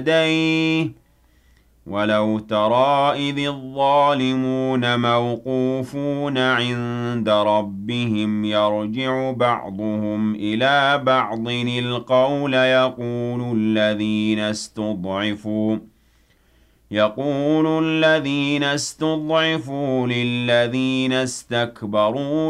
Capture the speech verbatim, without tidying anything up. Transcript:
يديه ولو ترى إذ الظالمون موقوفون عند ربهم يرجع بعضهم إلى بعض القول يقول الذين استضعفوا يقول الذين استضعفوا للذين استكبروا